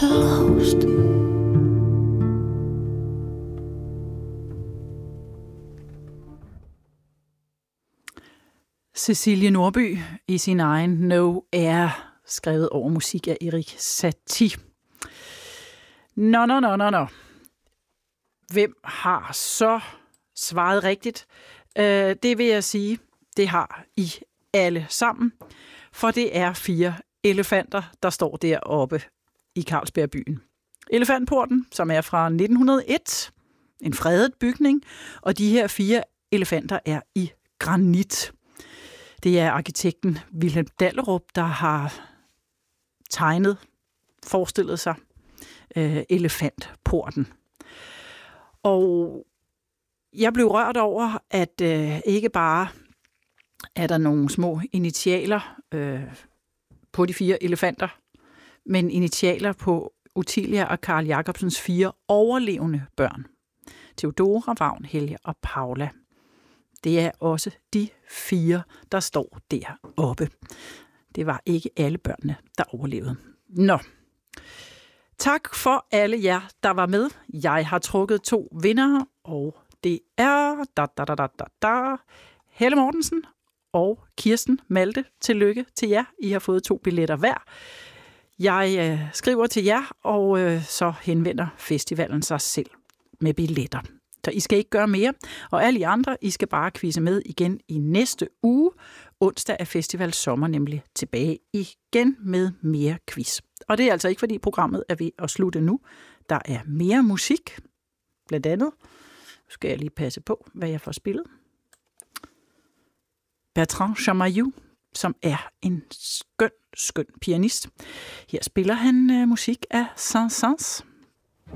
closed. Cecilie Nordby i sin egen No Air, skrevet over musik af Erik Satie. Nå. Hvem har så svaret rigtigt? Det vil jeg sige, det har I alle sammen. For det er 4 elefanter, der står deroppe i Carlsbergbyen. Elefantporten, som er fra 1901, en fredet bygning, og de her 4 elefanter er i granit. Det er arkitekten Vilhelm Dahlerup, der har forestillet sig elefantporten. Og jeg blev rørt over, at ikke bare er der nogle små initialer på de 4 elefanter, men initialer på Ottilia og Carl Jacobsens 4 overlevende børn. Theodora, Vagn, Helge og Paula. Det er også de 4, der står deroppe. Det var ikke alle børnene, der overlevede. Nå. Tak for alle jer, der var med. Jeg har trukket 2 vindere, og det er Helle Mortensen og Kirsten Malte. Tillykke til jer. I har fået 2 billetter hver. Jeg skriver til jer, og så henvender festivalen sig selv med billetter. Så I skal ikke gøre mere, og alle I andre, I skal bare quizze med igen i næste uge. Onsdag er Festival Sommer nemlig tilbage igen med mere quiz. Og det er altså ikke, fordi programmet er ved at slutte nu. Der er mere musik, blandt andet. Nu skal jeg lige passe på, hvad jeg får spillet. Bertrand Chamayou, som er en skøn pianist. Her spiller han musik af Saint-Saëns.